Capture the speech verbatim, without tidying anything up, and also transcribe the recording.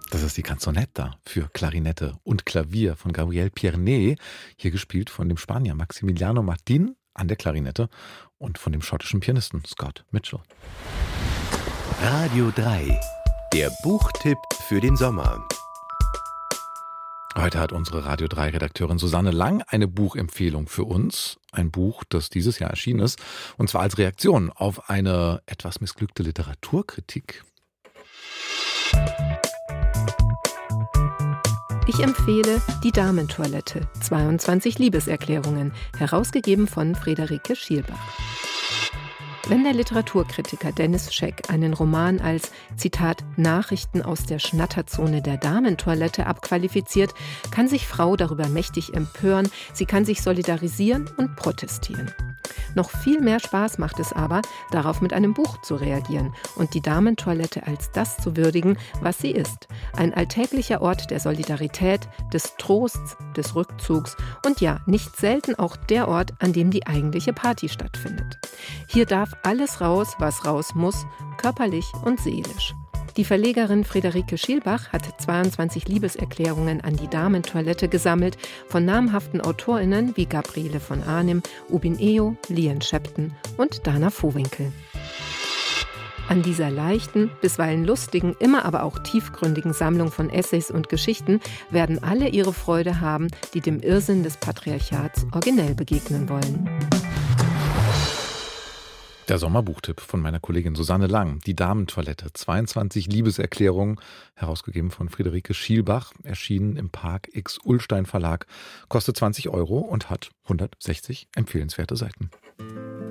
Das ist die Canzonetta für Klarinette und Klavier von Gabriel Pierné, hier gespielt von dem Spanier Maximiliano Martin an der Klarinette und von dem schottischen Pianisten Scott Mitchell. Radio drei, der Buchtipp für den Sommer. Heute hat unsere Radio drei Redakteurin Susanne Lang eine Buchempfehlung für uns. Ein Buch, das dieses Jahr erschienen ist. Und zwar als Reaktion auf eine etwas missglückte Literaturkritik. Ich empfehle Die Damentoilette, zweiundzwanzig Liebeserklärungen, herausgegeben von Friederike Schielbach. Wenn der Literaturkritiker Dennis Scheck einen Roman als, Zitat, Nachrichten aus der Schnatterzone der Damentoilette abqualifiziert, kann sich Frau darüber mächtig empören, sie kann sich solidarisieren und protestieren. Noch viel mehr Spaß macht es aber, darauf mit einem Buch zu reagieren und die Damentoilette als das zu würdigen, was sie ist. Ein alltäglicher Ort der Solidarität, des Trosts, des Rückzugs und ja, nicht selten auch der Ort, an dem die eigentliche Party stattfindet. Hier darf alles raus, was raus muss, körperlich und seelisch. Die Verlegerin Friederike Schielbach hat zweiundzwanzig Liebeserklärungen an die Damentoilette gesammelt von namhaften AutorInnen wie Gabriele von Arnim, Ubin Eo, Lian Shepton und Dana Vohwinkel. An dieser leichten, bisweilen lustigen, immer aber auch tiefgründigen Sammlung von Essays und Geschichten werden alle ihre Freude haben, die dem Irrsinn des Patriarchats originell begegnen wollen. Der Sommerbuchtipp von meiner Kollegin Susanne Lang. Die Damentoilette, zweiundzwanzig Liebeserklärungen, herausgegeben von Friederike Schielbach, erschienen im Park X Ullstein Verlag, kostet zwanzig Euro und hat hundertsechzig empfehlenswerte Seiten.